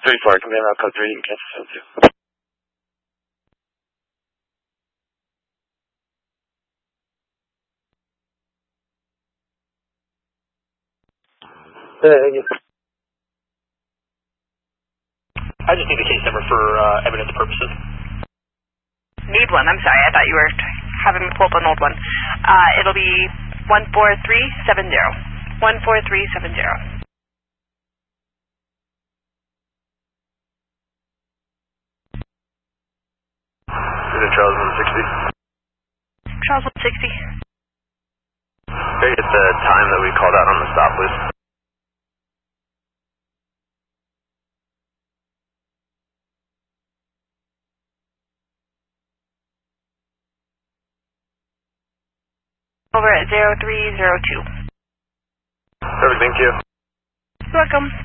3-4, command route code 3, you can cancel 72. I just need the case number for evidence purposes. Need one, I'm sorry, I thought you were having me pull up an old one. It'll be 14370. 14370. Is it Charles 160? Charles 160. Can I get the time that we called out on the stop, please? Over at 0302. Perfect, thank you. You're welcome.